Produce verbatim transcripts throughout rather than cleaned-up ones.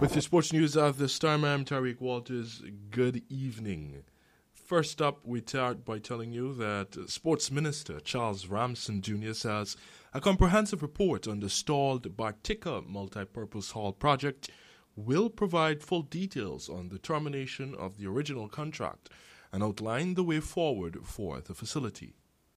With your sports news at this time, I'm Tariq Walters. Good evening. First up, we start by telling you that Sports Minister Charles Ramson Junior says a comprehensive report on the stalled Bartica Multipurpose Hall project will provide full details on the termination of the original contract and outline the way forward for the facility.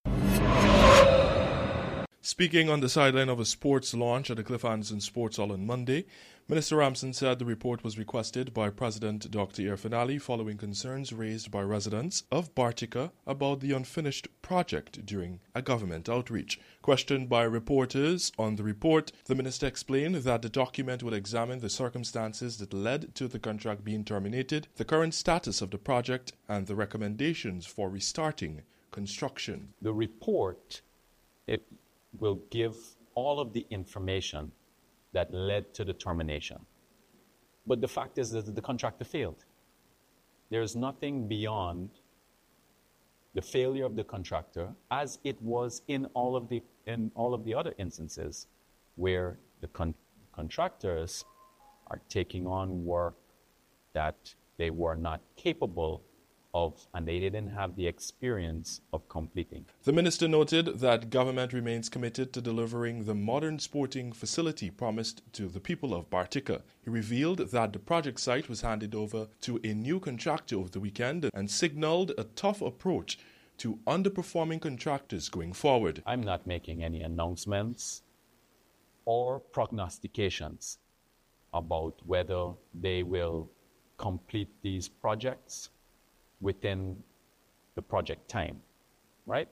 Speaking on the sideline of a sports launch at the Cliff Anderson Sports Hall on Monday, Minister Ramson said the report was requested by President Doctor Irfaan Ali following concerns raised by residents of Bartica about the unfinished project during a government outreach. Questioned by reporters on the report, the minister explained that the document will examine the circumstances that led to the contract being terminated, the current status of the project, and the recommendations for restarting construction. The report, it will give all of the information that led to the termination. But the fact is that the contractor failed. There is nothing beyond the failure of the contractor, as it was in all of the in all of the other instances where the con- contractors are taking on work that they were not capable of, and they didn't have the experience of completing. The minister noted that government remains committed to delivering the modern sporting facility promised to the people of Bartica. He revealed that the project site was handed over to a new contractor over the weekend and signaled a tough approach to underperforming contractors going forward. I'm not making any announcements or prognostications about whether they will complete these projects within the project time, right?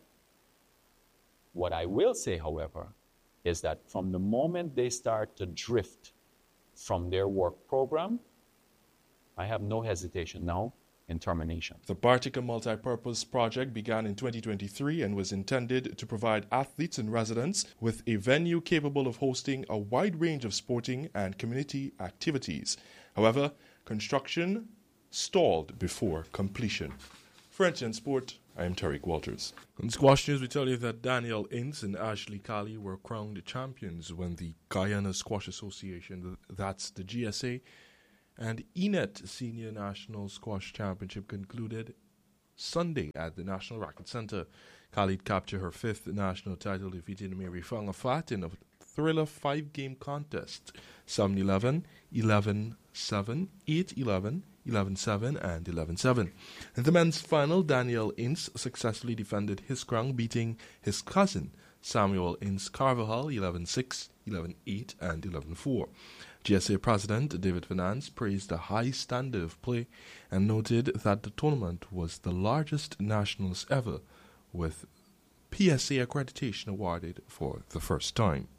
What I will say, however, is that from the moment they start to drift from their work program, I have no hesitation now in termination. The Bartica Multipurpose Project began in twenty twenty-three and was intended to provide athletes and residents with a venue capable of hosting a wide range of sporting and community activities. However, construction stalled before completion. For N T N Sport, I am Tariq Walters. In squash news, we tell you that Danielle Ince and Ashley Kali were crowned champions when the Guyana Squash Association, that's the G S A, and E N E T Senior National Squash Championship concluded Sunday at the National Racket Center. Khalid captured her fifth national title, defeating Mary Fangafat in a thriller five-game contest, seven eleven, eleven seven, eight eleven, eleven seven, and eleven seven. In the men's final, Daniel Ince successfully defended his crown, beating his cousin, Samuel Ince Carvajal, eleven six, eleven eight, and eleven four. G S A President David Finance praised the high standard of play and noted that the tournament was the largest nationals ever, with P S A accreditation awarded for the first time.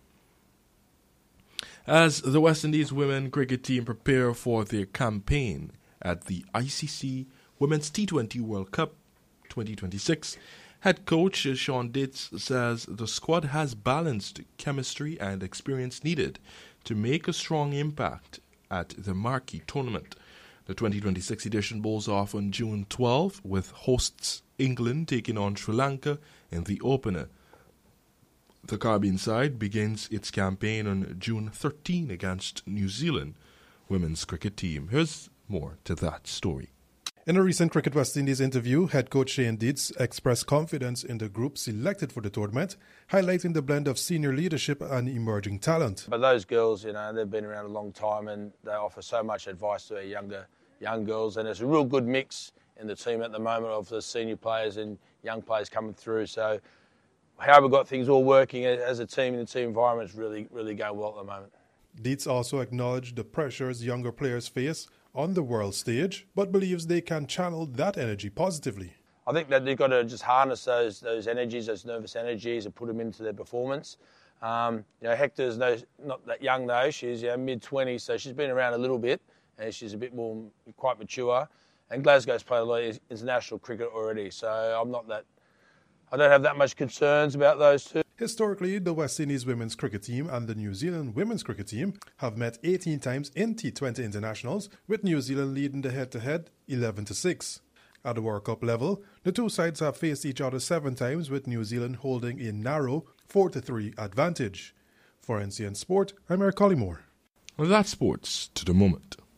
As the West Indies women cricket team prepare for their campaign at the I C C Women's T twenty World Cup twenty twenty-six, head coach Sean Dietz says the squad has balanced chemistry and experience needed to make a strong impact at the marquee tournament. The twenty twenty-six edition bowls off on June twelfth, with hosts England taking on Sri Lanka in the opener. The Caribbean side begins its campaign on June thirteenth against New Zealand women's cricket team. Here's more to that story. In a recent Cricket West Indies interview, head coach Shane Dietz expressed confidence in the group selected for the tournament, highlighting the blend of senior leadership and emerging talent. But those girls, you know, they've been around a long time and they offer so much advice to our younger young girls, and it's a real good mix in the team at the moment of the senior players and young players coming through. So how we've got things all working as a team in the team environment is really, really going well at the moment. Dietz also acknowledged the pressures younger players face on the world stage, but believes they can channel that energy positively. I think that they've got to just harness those those energies, those nervous energies, and put them into their performance. Um, you know, Hector's no, not that young though; she's you know, mid twenties, so she's been around a little bit, and she's a bit more quite mature. And Glasgow's played a lot of international cricket already, so I'm not that. I don't have that much concerns about those two. Historically, the West Indies women's cricket team and the New Zealand women's cricket team have met eighteen times in T twenty internationals, with New Zealand leading the head-to-head eleven to six. At the World Cup level, the two sides have faced each other seven times, with New Zealand holding a narrow four to three advantage. For N C N Sport, I'm Eric Collymore. Well, that's sports to the moment.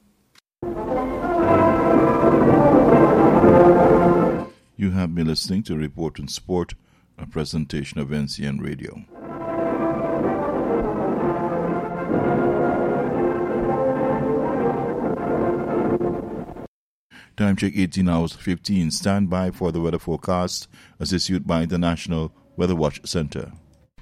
You have been listening to Report on Sport, a presentation of N C N Radio. Time check eighteen hours fifteen. Stand by for the weather forecast as issued by the National Weather Watch Center.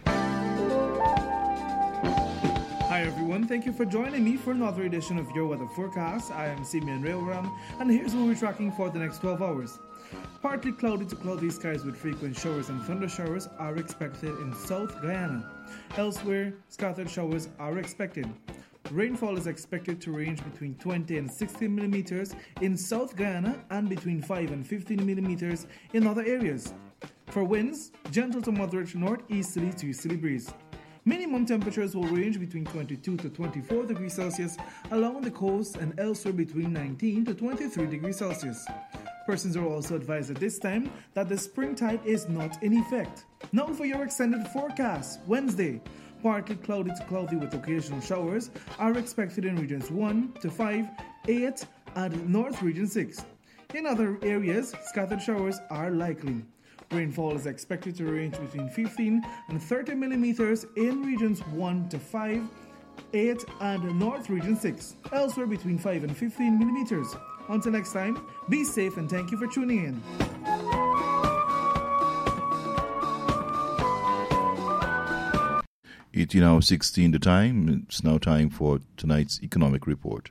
Hi everyone, thank you for joining me for another edition of Your Weather Forecast. I am Simeon Railram, and here's what we're tracking for the next twelve hours. Partly cloudy to cloudy skies with frequent showers and thunder showers are expected in South Guyana. Elsewhere, scattered showers are expected. Rainfall is expected to range between twenty and sixty millimeters in South Guyana and between five and fifteen millimeters in other areas. For winds, gentle to moderate northeasterly to easterly breeze. Minimum temperatures will range between twenty-two to twenty-four degrees Celsius along the coast and elsewhere between nineteen to twenty-three degrees Celsius. Persons are also advised at this time that the spring tide is not in effect. Now for your extended forecast. Wednesday, partly cloudy to cloudy with occasional showers are expected in regions one to five, eight, and North Region six. In other areas, scattered showers are likely. Rainfall is expected to range between fifteen and thirty millimeters in regions one to five, eight, and North Region six. Elsewhere between five and fifteen millimeters. Until next time, be safe and thank you for tuning in. eighteen hours sixteen the time. It's now time for tonight's economic report.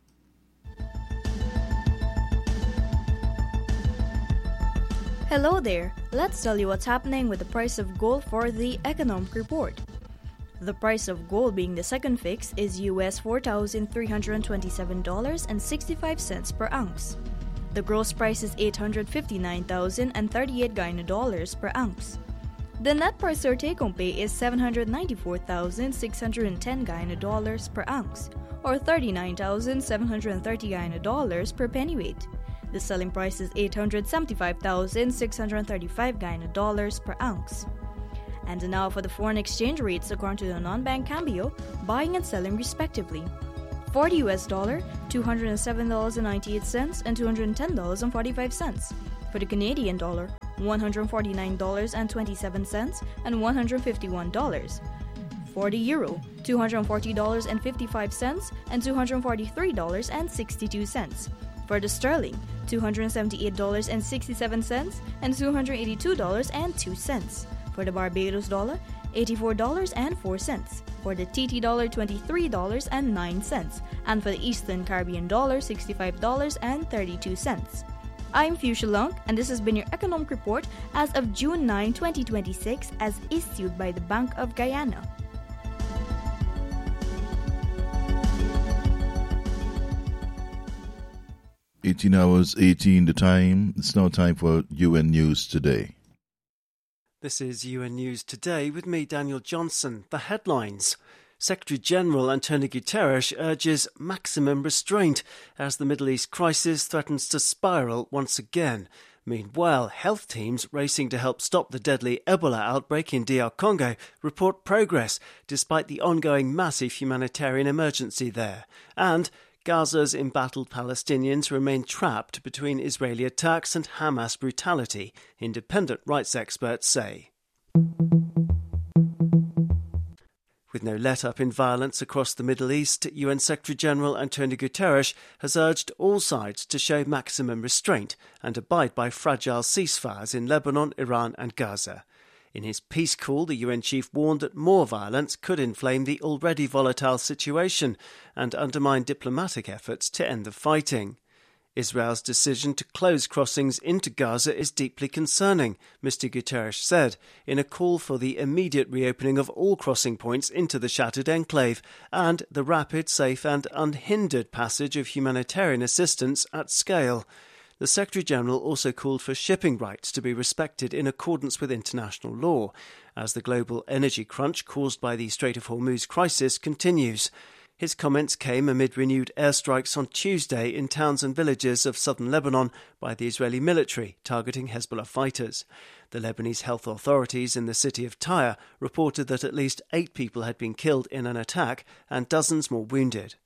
Hello there. Let's tell you what's happening with the price of gold for the economic report. The price of gold being the second fix is U S four thousand three hundred twenty-seven dollars and sixty-five cents per ounce. The gross price is eight hundred fifty-nine thousand thirty-eight Guyana dollars per ounce. The net price or take-home pay is seven hundred ninety-four thousand six hundred ten Guyana dollars per ounce, or thirty-nine thousand seven hundred thirty Guyana dollars per pennyweight. The selling price is eight hundred seventy-five thousand six hundred thirty-five Guyana dollars per ounce. And now for the foreign exchange rates according to the non-bank Cambio, buying and selling respectively. For the U S dollar, two hundred seven dollars and ninety-eight cents and two hundred ten dollars and forty-five cents. For the Canadian dollar, one hundred forty-nine dollars and twenty-seven cents and one hundred fifty-one dollars. For the euro, two hundred forty dollars and fifty-five cents and two hundred forty-three dollars and sixty-two cents. For the sterling, two hundred seventy-eight dollars and sixty-seven cents and two hundred eighty-two dollars and two cents. For the Barbados dollar, eighty-four dollars and four cents. For the T T dollar, twenty-three dollars and nine cents. And for the Eastern Caribbean dollar, sixty-five dollars and thirty-two cents. I'm Fuchsia Lunk, and this has been your Economic Report as of June ninth, twenty twenty-six, as issued by the Bank of Guyana. eighteen hours eighteen the time. It's now time for U N News Today. This is U N News Today with me, Daniel Johnson. The headlines. Secretary-General Antonio Guterres urges maximum restraint as the Middle East crisis threatens to spiral once again. Meanwhile, health teams racing to help stop the deadly Ebola outbreak in D R Congo report progress despite the ongoing massive humanitarian emergency there. And Gaza's embattled Palestinians remain trapped between Israeli attacks and Hamas brutality, independent rights experts say. With no let-up in violence across the Middle East, U N Secretary-General Antonio Guterres has urged all sides to show maximum restraint and abide by fragile ceasefires in Lebanon, Iran and Gaza. In his peace call, the U N chief warned that more violence could inflame the already volatile situation and undermine diplomatic efforts to end the fighting. Israel's decision to close crossings into Gaza is deeply concerning, Mister Guterres said, in a call for the immediate reopening of all crossing points into the shattered enclave and the rapid, safe and unhindered passage of humanitarian assistance at scale. The Secretary-General also called for shipping rights to be respected in accordance with international law, as the global energy crunch caused by the Strait of Hormuz crisis continues. His comments came amid renewed airstrikes on Tuesday in towns and villages of southern Lebanon by the Israeli military, targeting Hezbollah fighters. The Lebanese health authorities in the city of Tyre reported that at least eight people had been killed in an attack and dozens more wounded.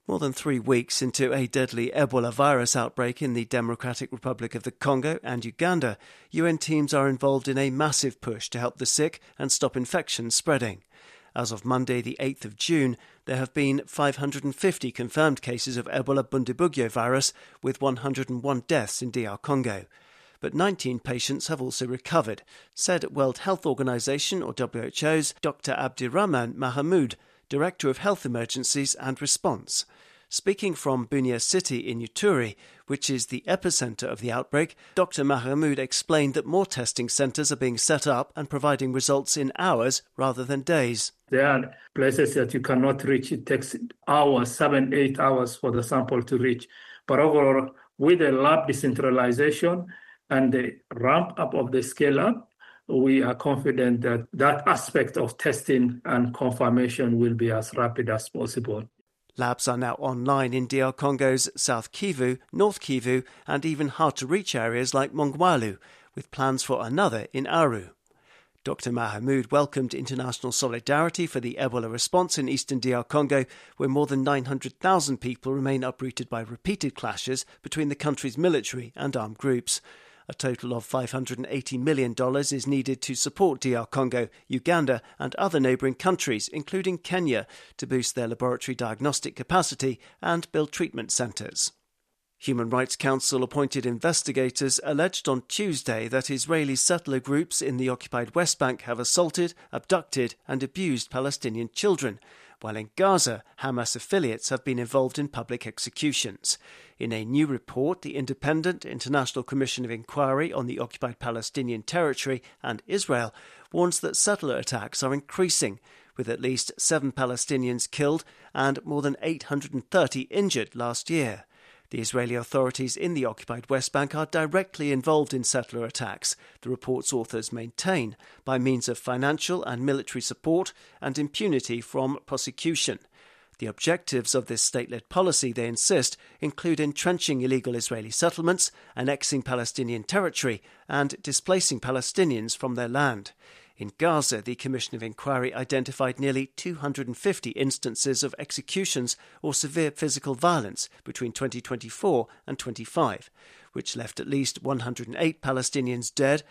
More than three weeks into a deadly Ebola virus outbreak in the Democratic Republic of the Congo and Uganda, U N teams are involved in a massive push to help the sick and stop infections spreading. As of Monday, the eighth of June, there have been five hundred fifty confirmed cases of Ebola Bundibugyo virus, with one hundred one deaths in D R Congo. But nineteen patients have also recovered, said World Health Organization, or W H O's, Doctor Abdirahman Mahamoud, Director of Health Emergencies and Response. Speaking from Bunia City in Ituri, which is the epicentre of the outbreak, Doctor Mahamoud explained that more testing centres are being set up and providing results in hours rather than days. There are places that you cannot reach. It takes hours, seven, eight hours for the sample to reach. But overall, with the lab decentralization and the ramp up of the scale up, we are confident that that aspect of testing and confirmation will be as rapid as possible. Labs are now online in D R Congo's South Kivu, North Kivu, and even hard-to-reach areas like Mongwalu, with plans for another in Aru. Doctor Mahamoud welcomed international solidarity for the Ebola response in eastern D R Congo, where more than nine hundred thousand people remain uprooted by repeated clashes between the country's military and armed groups. A total of five hundred eighty million dollars is needed to support D R Congo, Uganda and other neighbouring countries, including Kenya, to boost their laboratory diagnostic capacity and build treatment centres. Human Rights Council appointed investigators alleged on Tuesday that Israeli settler groups in the occupied West Bank have assaulted, abducted and abused Palestinian children, while in Gaza, Hamas affiliates have been involved in public executions. In a new report, the Independent International Commission of Inquiry on the Occupied Palestinian Territory and Israel warns that settler attacks are increasing, with at least seven Palestinians killed and more than eight hundred thirty injured last year. The Israeli authorities in the occupied West Bank are directly involved in settler attacks, the report's authors maintain, by means of financial and military support and impunity from prosecution. The objectives of this state-led policy, they insist, include entrenching illegal Israeli settlements, annexing Palestinian territory, and displacing Palestinians from their land. In Gaza, the Commission of Inquiry identified nearly two hundred fifty instances of executions or severe physical violence between twenty twenty-four and twenty-five, which left at least one hundred eight Palestinians dead